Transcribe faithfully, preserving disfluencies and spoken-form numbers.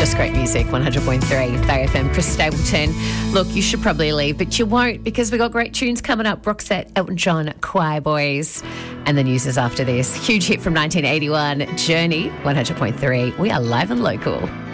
Just great music, one hundred point three Bay F M. Chris Stapleton. Look, you should probably leave, but you won't, because we got great tunes coming up. Roxette, Elton John, Choir Boys. And the news is after this. Huge hit from nineteen eighty-one, Journey, one hundred point three. We are live and local.